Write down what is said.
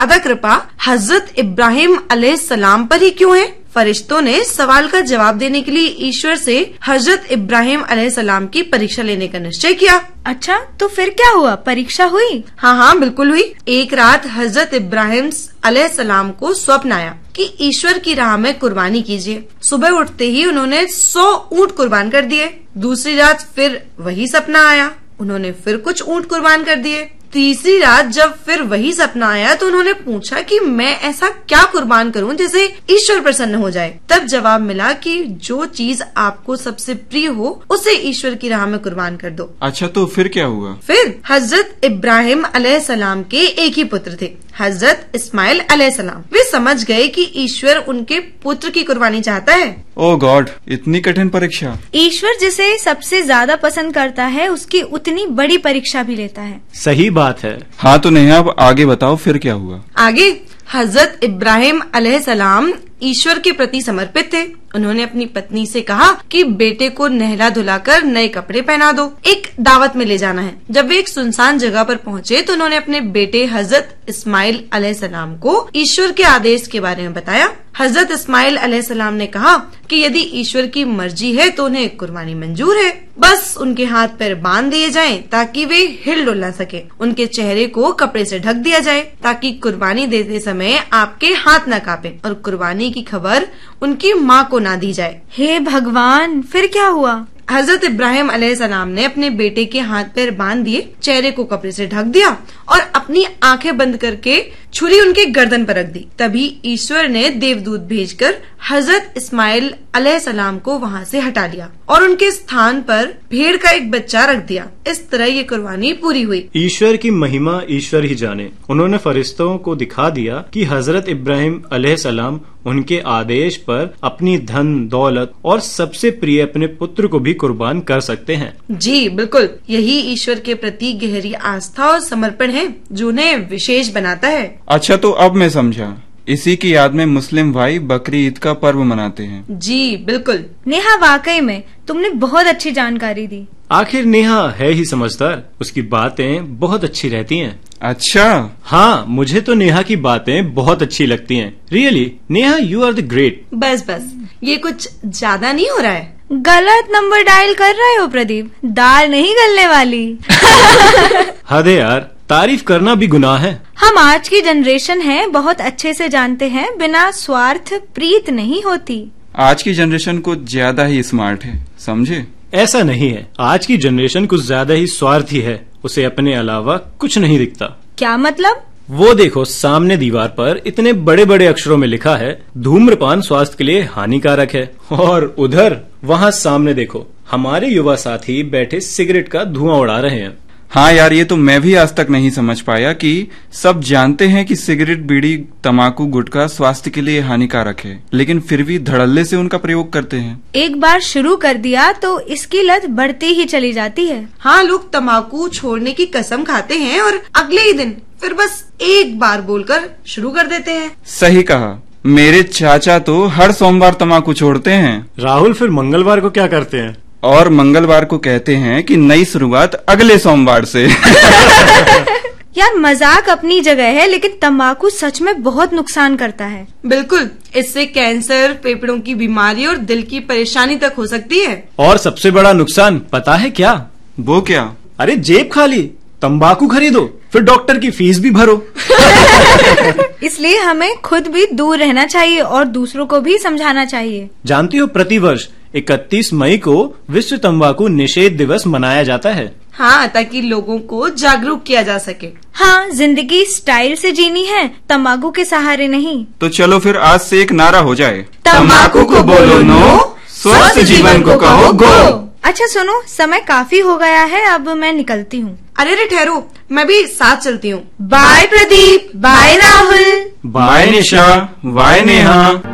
अतः कृपा हजरत इब्राहिम अलैहिस्सलाम पर ही क्यों है? फरिश्तों ने सवाल का जवाब देने के लिए ईश्वर से हजरत इब्राहिम अलैहिस्सलाम की परीक्षा लेने का निश्चय किया। अच्छा, तो फिर क्या हुआ? परीक्षा हुई? हाँ, बिल्कुल हुई। एक रात हजरत इब्राहिम अलैहिस्सलाम को स्वप्न आया कि ईश्वर की राह में कुर्बानी कीजिए। सुबह उठते ही उन्होंने 100 ऊँट कुर्बान कर दिए। दूसरी रात फिर वही सपना आया, उन्होंने फिर कुछ ऊँट कुर्बान कर दिए। तीसरी रात जब फिर वही सपना आया तो उन्होंने पूछा कि मैं ऐसा क्या कुर्बान करूं जिससे ईश्वर प्रसन्न हो जाए। तब जवाब मिला कि जो चीज आपको सबसे प्रिय हो उसे ईश्वर की राह में कुर्बान कर दो। अच्छा, तो फिर क्या हुआ? फिर हजरत इब्राहिम अलैहिस्सलाम के एक ही पुत्र थे, हजरत इस्माइल अलैहिस्सलाम। वे समझ गए कि ईश्वर उनके पुत्र की कुर्बानी चाहता है। ओह गॉड, इतनी कठिन परीक्षा! ईश्वर जिसे सबसे ज्यादा पसंद करता है उसकी उतनी बड़ी परीक्षा भी लेता है। सही बात है। हाँ, तो नेहा अब आगे बताओ फिर क्या हुआ? आगे हजरत इब्राहिम अलैहिस्सलाम ईश्वर के प्रति समर्पित थे। उन्होंने अपनी पत्नी से कहा कि बेटे को नहला धुलाकर नए कपड़े पहना दो, एक दावत में ले जाना है। जब वे एक सुनसान जगह पर पहुँचे तो उन्होंने अपने बेटे हजरत इस्माइल अलैहिस्सलाम को ईश्वर के आदेश के बारे में बताया। हजरत इस्माइल अलैहिस्सलाम ने कहा कि यदि ईश्वर की मर्जी है तो उन्हें कुर्बानी मंजूर है, बस उनके हाथ पैर बांध दिए जाएं ताकि वे हिल डुल न सके। उनके चेहरे को कपड़े से ढक दिया जाए ताकि कुर्बानी देते समय आपके हाथ न कांपे और कुर्बानी की खबर उनकी माँ को ना दी जाए। हे भगवान, फिर क्या हुआ? हजरत इब्राहिम अलैहिस्सलाम ने अपने बेटे के हाथ पैर बांध दिए, चेहरे को कपड़े से ढक दिया और अपनी आंखें बंद करके छुरी उनके गर्दन पर रख दी। तभी ईश्वर ने देवदूत भेजकर हजरत इस्माइल अलैहिस्सलाम को वहाँ से हटा लिया और उनके स्थान पर भेड़ का एक बच्चा रख दिया। इस तरह ये कुर्बानी पूरी हुई। ईश्वर की महिमा ईश्वर ही जाने। उन्होंने फरिश्तों को दिखा दिया कि हजरत इब्राहिम अलैहिस्सलाम उनके आदेश पर अपनी धन दौलत और सबसे प्रिय अपने पुत्र को भी कुर्बान कर सकते हैं। जी बिल्कुल, यही ईश्वर के प्रति गहरी आस्था और समर्पण है जो उन्हें विशेष बनाता है। अच्छा, तो अब मैं समझा। इसी की याद में मुस्लिम भाई बकरी ईद का पर्व मनाते हैं। जी बिल्कुल। नेहा, वाकई में तुमने बहुत अच्छी जानकारी दी। आखिर नेहा है ही समझदार, उसकी बातें बहुत अच्छी रहती हैं। अच्छा? हाँ, मुझे तो नेहा की बातें बहुत अच्छी लगती हैं। Really Neha, you are the great. बस ये कुछ ज्यादा नहीं हो रहा है? गलत नंबर डायल कर रहे हो प्रदीप, दाल नहीं गलने वाली। हद है यार, तारीफ करना भी गुनाह है। हम आज की जनरेशन है, बहुत अच्छे से जानते हैं बिना स्वार्थ प्रीत नहीं होती। आज की जनरेशन कुछ ज्यादा ही स्मार्ट है, समझे? ऐसा नहीं है, आज की जनरेशन कुछ ज्यादा ही स्वार्थी है, उसे अपने अलावा कुछ नहीं दिखता। क्या मतलब? वो देखो, सामने दीवार पर इतने बड़े बड़े अक्षरों में लिखा है धूम्रपान स्वास्थ्य के लिए हानिकारक है, और उधर वहाँ सामने देखो हमारे युवा साथी बैठे सिगरेट का धुआं उड़ा रहे हैं। हाँ यार, ये तो मैं भी आज तक नहीं समझ पाया कि सब जानते हैं कि सिगरेट, बीड़ी, तम्बाकू, गुटखा स्वास्थ्य के लिए हानिकारक है, लेकिन फिर भी धड़ल्ले से उनका प्रयोग करते हैं। एक बार शुरू कर दिया तो इसकी लत बढ़ती ही चली जाती है। हाँ, लोग तम्बाकू छोड़ने की कसम खाते हैं और अगले ही दिन फिर बस एक बार बोलकर शुरू कर देते हैं। सही कहा, मेरे चाचा तो हर सोमवार तम्बाकू छोड़ते हैं। राहुल, फिर मंगलवार को क्या करते हैं? और मंगलवार को कहते हैं कि नई शुरुआत अगले सोमवार से। यार, मजाक अपनी जगह है, लेकिन तंबाकू सच में बहुत नुकसान करता है। बिल्कुल, इससे कैंसर, फेफड़ों की बीमारी और दिल की परेशानी तक हो सकती है। और सबसे बड़ा नुकसान पता है क्या? वो क्या? अरे जेब खाली, तंबाकू खरीदो फिर डॉक्टर की फीस भी भरो। इसलिए हमें खुद भी दूर रहना चाहिए और दूसरों को भी समझाना चाहिए। जानती हो, प्रतिवर्ष 31 मई को विश्व तंबाकू निषेध दिवस मनाया जाता है। हाँ, ताकि लोगों को जागरूक किया जा सके। हाँ, जिंदगी स्टाइल से जीनी है, तंबाकू के सहारे नहीं। तो चलो फिर आज से एक नारा हो जाए, तंबाकू को बोलो नो, स्वस्थ जीवन को कहो गो। अच्छा सुनो, समय काफी हो गया है, अब मैं निकलती हूँ। अरे ठहरो, मैं भी साथ चलती हूँ। Bye Pradeep, bye Rahul, bye निशा, बाय नेहा।